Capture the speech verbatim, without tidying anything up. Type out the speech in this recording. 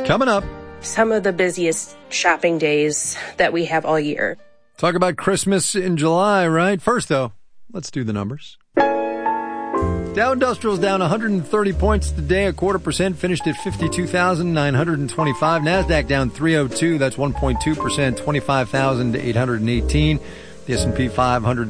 Coming up, some of the busiest shopping days that we have all year. Talk about Christmas in July, right? First, though, let's do the numbers. Dow Industrial's down one hundred thirty points today, a quarter percent, finished at fifty-two thousand nine hundred twenty-five. NASDAQ down three oh two, that's one point two percent, twenty-five thousand eight hundred eighteen. The S and P five hundred